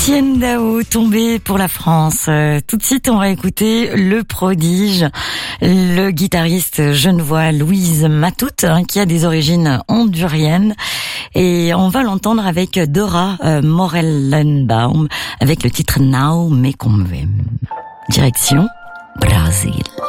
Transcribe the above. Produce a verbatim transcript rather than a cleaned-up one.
Étienne Dao, tombé pour la France. Euh, tout de suite, on va écouter le prodige, le guitariste genevois Louise Matoute, hein, qui a des origines honduriennes. Et on va l'entendre avec Dora euh, Morellenbaum, avec le titre Now Me Convém. Direction Brésil.